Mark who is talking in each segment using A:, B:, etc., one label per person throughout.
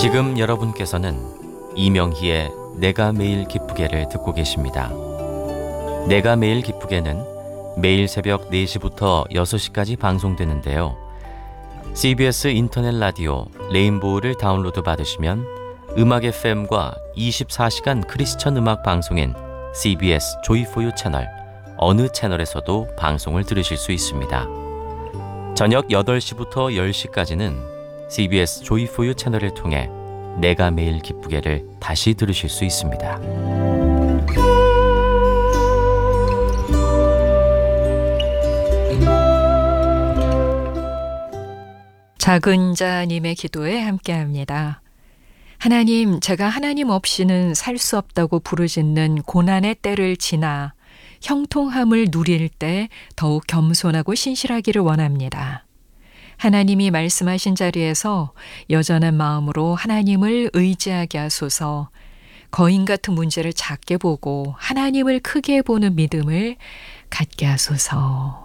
A: 지금 여러분께서는 이명희의 내가 매일 기쁘게를 듣고 계십니다. 내가 매일 기쁘게는 매일 새벽 4시부터 6시까지 방송되는데요. CBS 인터넷 라디오 레인보우를 다운로드 받으시면 음악 FM과 24시간 크리스천 음악 방송인 CBS 조이포유 채널 어느 채널에서도 방송을 들으실 수 있습니다. 저녁 8시부터 10시까지는 CBS 조이포유 채널을 통해 내가 매일 기쁘게를 다시 들으실 수 있습니다.
B: 작은 자님의 기도에 함께합니다. 하나님, 제가 하나님 없이는 살 수 없다고 부르짖는 고난의 때를 지나 형통함을 누릴 때 더욱 겸손하고 신실하기를 원합니다. 하나님이 말씀하신 자리에서 여전한 마음으로 하나님을 의지하게 하소서. 거인 같은 문제를 작게 보고 하나님을 크게 보는 믿음을 갖게 하소서.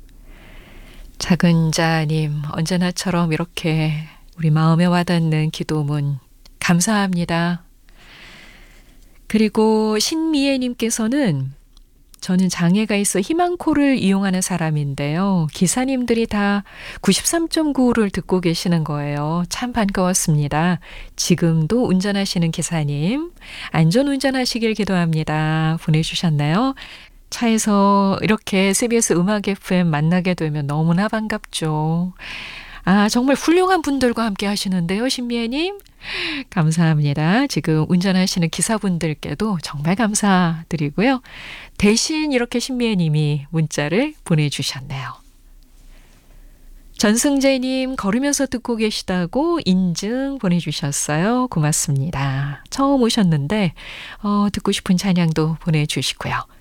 B: 작은 자님, 언제나처럼 이렇게 우리 마음에 와닿는 기도문 감사합니다. 그리고 신미애님께서는 저는 장애가 있어 희망콜을 이용하는 사람인데요. 기사님들이 다 93.9를 듣고 계시는 거예요. 참 반가웠습니다. 지금도 운전하시는 기사님, 안전운전하시길 기도합니다. 보내주셨나요? 차에서 이렇게 CBS 음악 FM 만나게 되면 너무나 반갑죠. 아, 정말 훌륭한 분들과 함께 하시는데요, 신미애님. 감사합니다. 지금 운전하시는 기사분들께도 정말 감사드리고요. 대신 이렇게 신미애님이 문자를 보내주셨네요. 전승재님 걸으면서 듣고 계시다고 인증 보내주셨어요. 고맙습니다. 처음 오셨는데 듣고 싶은 찬양도 보내주시고요.